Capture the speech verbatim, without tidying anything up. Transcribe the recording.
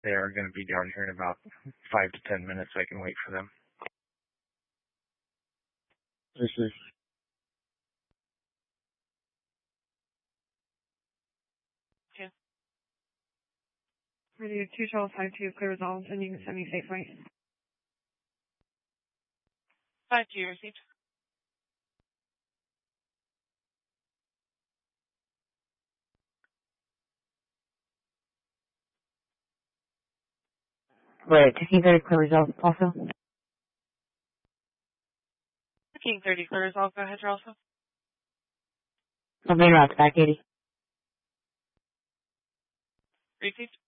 They are going to be down here in about five to ten minutes. I can wait for them. This is two. Ready two Charles five two, clear resolved, and you can send me safe right. five two received. Right, fifteen thirty, clear resolved also. fifteen thirty, clear resolved, go ahead, Charles. Oh, main route, back eighty. Received.